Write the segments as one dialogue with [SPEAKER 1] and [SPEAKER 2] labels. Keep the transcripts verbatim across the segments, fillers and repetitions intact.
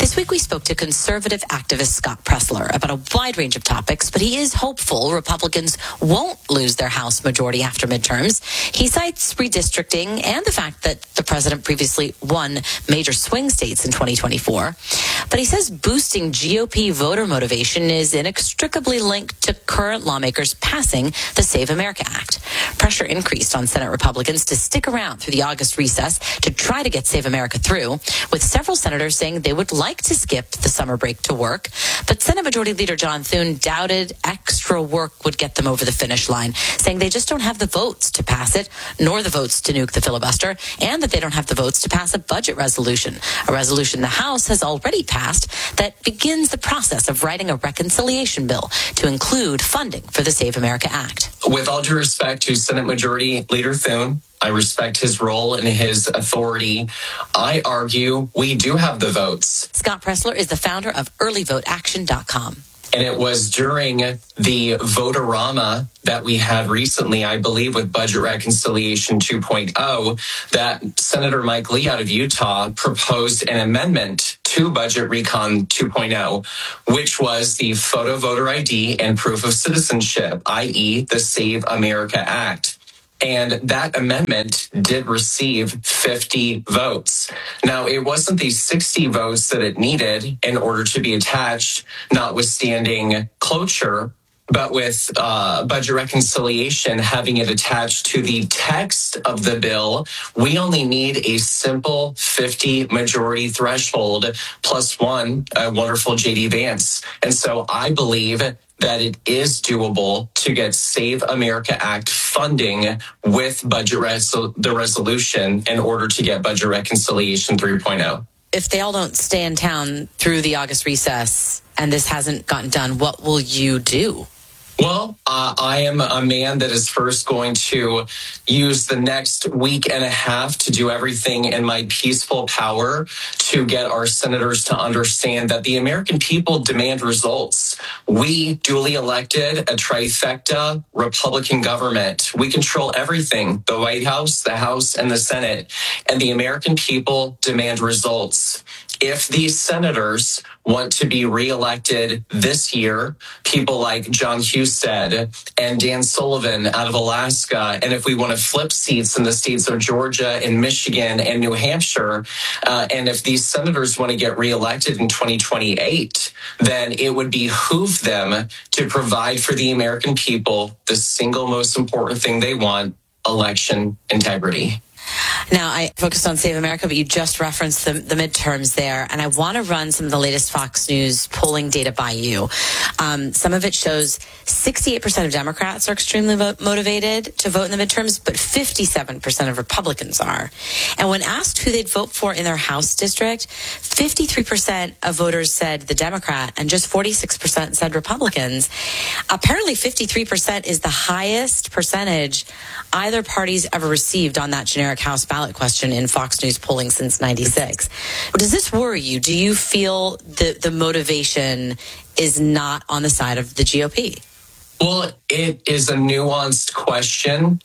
[SPEAKER 1] This week we spoke to conservative activist Scott Presler about a wide range of topics, but he is hopeful Republicans won't lose their House majority after midterms. He cites redistricting and the fact that the president previously won major swing states in twenty twenty-four. But he says boosting G O P voter motivation is inextricably linked to current lawmakers passing the Save America Act. Pressure increased on Senate Republicans to stick around through the August recess to try to get Save America through, with several senators saying they would like to skip the summer break to work. But Senate Majority Leader John Thune doubted extra work would get them over the finish line, saying they just don't have the votes to pass it, nor the votes to nuke the filibuster, and that they don't have the votes to pass a budget resolution, a resolution the House has already passed that begins the process of writing a reconciliation bill to include funding for the Save America Act.
[SPEAKER 2] With all due respect to Senate Majority Leader Thune, I respect his role and his authority. I argue we do have the votes.
[SPEAKER 1] Scott Presler is the founder of early vote action dot com.
[SPEAKER 2] And it was during the Vote-A-Rama that we had recently, I believe, with Budget Reconciliation two point oh, that Senator Mike Lee out of Utah proposed an amendment to Budget Recon two point oh, which was the photo voter I D and proof of citizenship, that is the Save America Act. And that amendment did receive fifty votes. Now, it wasn't the sixty votes that it needed in order to be attached, notwithstanding cloture, but with uh, budget reconciliation having it attached to the text of the bill, we only need a simple fifty majority threshold plus one, a wonderful J D Vance. And so I believe that it is doable to get Save America Act funding with budget res- the resolution in order to get budget reconciliation three point oh.
[SPEAKER 1] If they all don't stay in town through the August recess and this hasn't gotten done, what will you do?
[SPEAKER 2] Well, uh, I am a man that is first going to use the next week and a half to do everything in my peaceful power to get our senators to understand that the American people demand results. We duly elected a trifecta Republican government. We control everything, the White House, the House, and the Senate. And the American people demand results. If these senators want to be reelected this year, people like John Husted and Dan Sullivan out of Alaska, and if we want to flip seats in the states of Georgia and Michigan and New Hampshire, uh, and if these senators want to get reelected in twenty twenty-eight, then it would behoove them to provide for the American people the single most important thing they want, election integrity.
[SPEAKER 1] Now, I focused on Save America, but you just referenced the, the midterms there, and I want to run some of the latest Fox News polling data by you. Um, some of it shows sixty-eight percent of Democrats are extremely vo- motivated to vote in the midterms, but fifty-seven percent of Republicans are. And when asked who they'd vote for in their House district, fifty-three percent of voters said the Democrat, and just forty-six percent said Republicans. Apparently, fifty-three percent is the highest percentage either party's ever received on that generic House ballot question in Fox News polling since ninety-six. Does this worry you? Do you feel the, the motivation is not on the side of the G O P?
[SPEAKER 2] Well, it is a nuanced question.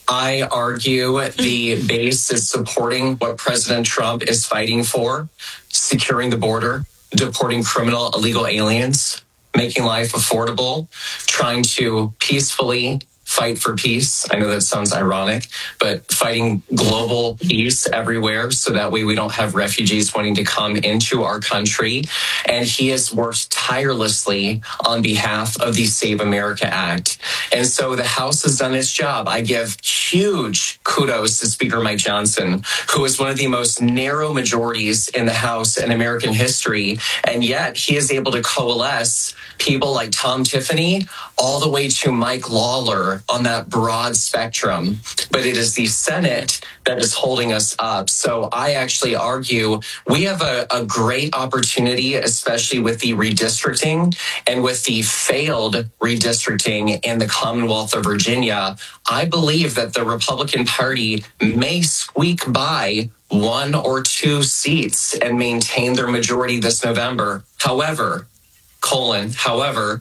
[SPEAKER 2] I argue the base is supporting what President Trump is fighting for, securing the border, deporting criminal illegal aliens, making life affordable, trying to peacefully fight for peace. I know that sounds ironic, but fighting global peace everywhere so that way we don't have refugees wanting to come into our country. And he has worked tirelessly on behalf of the Save America Act. And so the House has done its job. I give huge kudos to Speaker Mike Johnson, who is one of the most narrow majorities in the House in American history. And yet he is able to coalesce people like Tom Tiffany all the way to Mike Lawler on that broad spectrum. But it is the Senate that is holding us up. So I actually argue we have a, a great opportunity, especially with the redistricting and with the failed redistricting in the Commonwealth of Virginia. I believe that the Republican Party may squeak by one or two seats and maintain their majority this November. However, colon, however,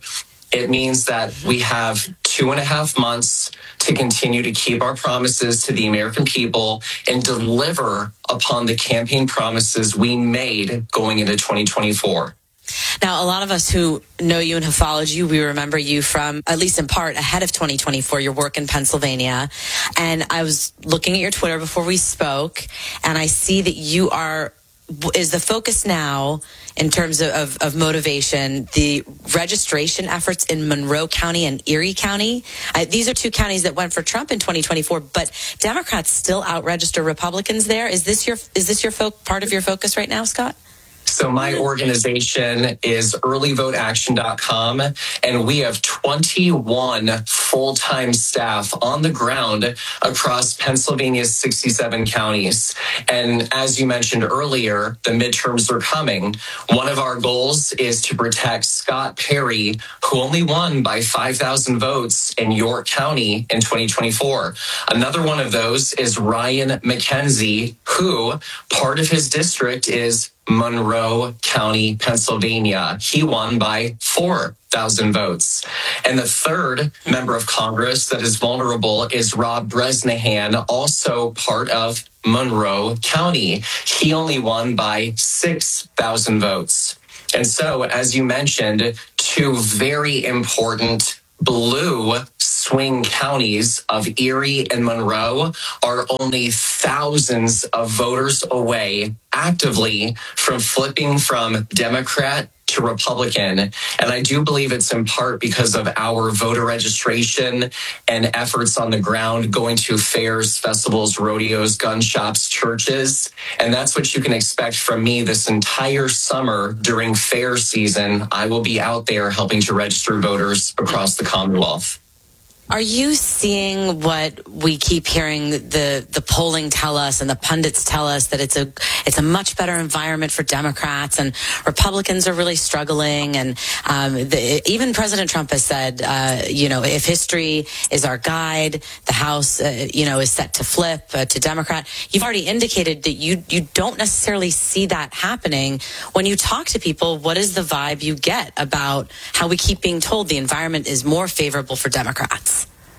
[SPEAKER 2] It means that we have two and a half months to continue to keep our promises to the American people and deliver upon the campaign promises we made going into twenty twenty-four.
[SPEAKER 1] Now, a lot of us who know you and have followed you, we remember you from, at least in part, ahead of twenty twenty-four, your work in Pennsylvania. And I was looking at your Twitter before we spoke, and I see that you are, is the focus now in terms of, of, of motivation, the registration efforts in Monroe County and Erie County. Uh, these are two counties that went for Trump in twenty twenty-four, but Democrats still out-register Republicans there. Is this your, is this your fo- part of your focus right now, Scott?
[SPEAKER 2] So my organization is early vote action dot com, and we have twenty-one full-time staff on the ground across Pennsylvania's sixty-seven counties. And as you mentioned earlier, the midterms are coming. One of our goals is to protect Scott Perry, who only won by five thousand votes in York County in twenty twenty-four. Another one of those is Ryan McKenzie, who part of his district is Monroe County, Pennsylvania. He won by four thousand votes. And the third member of Congress that is vulnerable is Rob Bresnahan, also part of Monroe County. He only won by six thousand votes. And so, as you mentioned, two very important blue swing counties of Erie and Monroe are only thousands of voters away actively from flipping from Democrat to Republican. And I do believe it's in part because of our voter registration and efforts on the ground, going to fairs, festivals, rodeos, gun shops, churches. And that's what you can expect from me this entire summer during fair season. I will be out there helping to register voters across the Commonwealth.
[SPEAKER 1] Are you seeing what we keep hearing the the polling tell us and the pundits tell us, that it's a it's a much better environment for Democrats and Republicans are really struggling? And um, the, even President Trump has said, uh, you know, if history is our guide, the House, uh, you know, is set to flip uh, to Democrat. You've already indicated that you you don't necessarily see that happening. When you talk to people, what is the vibe you get about how we keep being told the environment is more favorable for Democrats?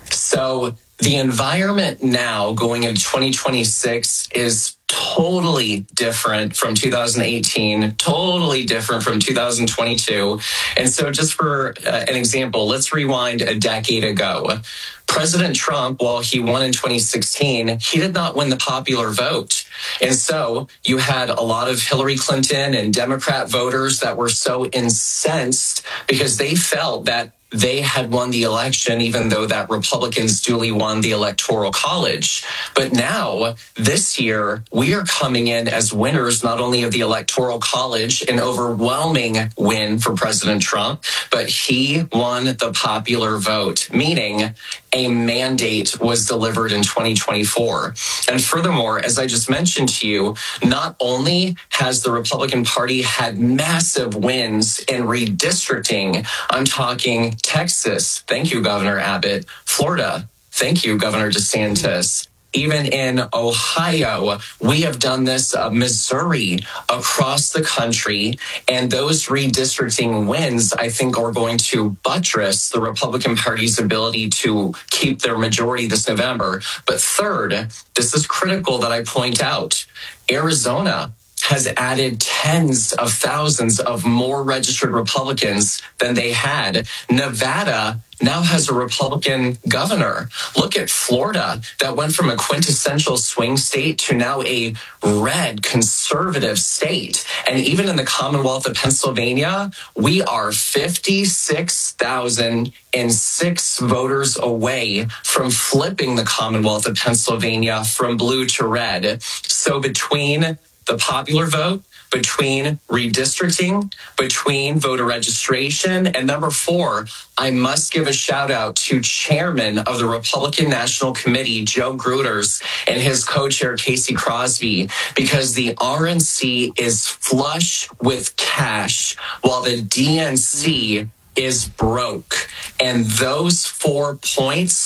[SPEAKER 2] So the environment now going into twenty twenty-six is totally different from two thousand eighteen, totally different from two thousand twenty-two. And so just for uh, an example, let's rewind a decade ago. President Trump, while he won in twenty sixteen, he did not win the popular vote. And so you had a lot of Hillary Clinton and Democrat voters that were so incensed because they felt that they had won the election, even though that Republicans duly won the Electoral College. But now, this year, we are coming in as winners, not only of the Electoral College, an overwhelming win for President Trump, but he won the popular vote, meaning a mandate was delivered in twenty twenty-four. And furthermore, as I just mentioned to you, not only has the Republican Party had massive wins in redistricting, I'm talking Texas, thank you, Governor Abbott, Florida, thank you, Governor DeSantis. Even in Ohio, we have done this, uh, Missouri, across the country. And those redistricting wins, I think, are going to buttress the Republican Party's ability to keep their majority this November. But third, this is critical that I point out, Arizona has added tens of thousands of more registered Republicans than they had. Nevada now has a Republican governor. Look at Florida, that went from a quintessential swing state to now a red conservative state. And even in the Commonwealth of Pennsylvania, we are fifty-six thousand six voters away from flipping the Commonwealth of Pennsylvania from blue to red. So between the popular vote, between redistricting, between voter registration, and number four, I must give a shout out to Chairman of the Republican National Committee, Joe Gruters, and his co-chair, Casey Crosby, because the R N C is flush with cash while the D N C is broke. And those four points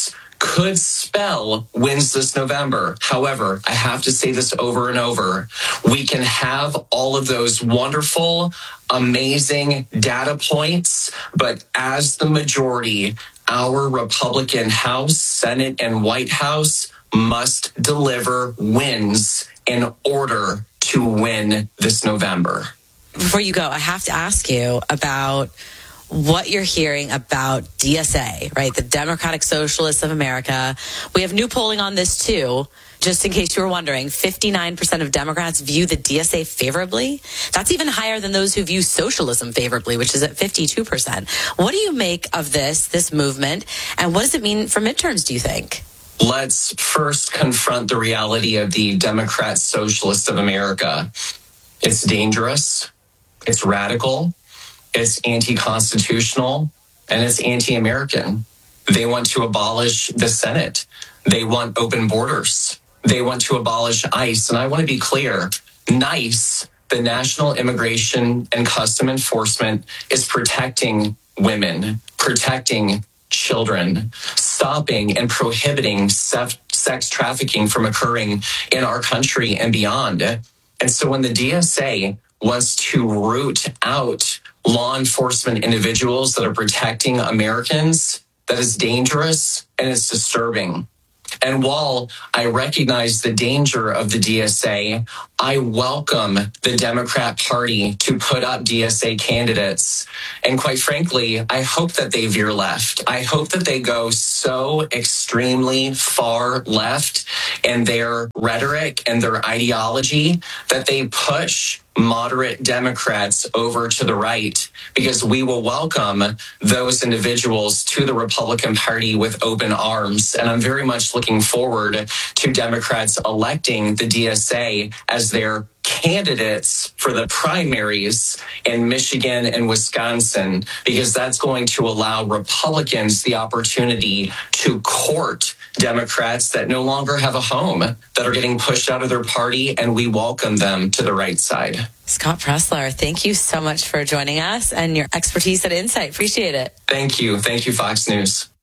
[SPEAKER 2] could spell wins this November. However, I have to say this over and over. We can have all of those wonderful, amazing data points, but as the majority, our Republican House, Senate, and White House must deliver wins in order to win this November.
[SPEAKER 1] Before you go, I have to ask you about what you're hearing about D S A, right? The Democratic Socialists of America. We have new polling on this too. Just in case you were wondering, fifty-nine percent of Democrats view the D S A favorably. That's even higher than those who view socialism favorably, which is at fifty-two percent. What do you make of this, this movement? And what does it mean for midterms, do you think?
[SPEAKER 2] Let's first confront the reality of the Democrat Socialists of America. It's dangerous. It's radical. It's anti-constitutional, and it's anti-American. They want to abolish the Senate. They want open borders. They want to abolish ICE. And I want to be clear, NICE, the National Immigration and Custom Enforcement, is protecting women, protecting children, stopping and prohibiting sex trafficking from occurring in our country and beyond. And so when the D S A wants to root out law enforcement individuals that are protecting Americans, that is dangerous and it's disturbing. And while I recognize the danger of the D S A, I welcome the Democrat Party to put up D S A candidates. And quite frankly, I hope that they veer left. I hope that they go so extremely far left in their rhetoric and their ideology that they push moderate Democrats over to the right, because we will welcome those individuals to the Republican Party with open arms. And I'm very much looking forward to Democrats electing the D S A as their candidates for the primaries in Michigan and Wisconsin, because that's going to allow Republicans the opportunity to court Democrats that no longer have a home, that are getting pushed out of their party, and we welcome them to the right side.
[SPEAKER 1] Scott Presler, thank you so much for joining us and your expertise and insight. Appreciate it.
[SPEAKER 2] Thank you. Thank you, Fox News.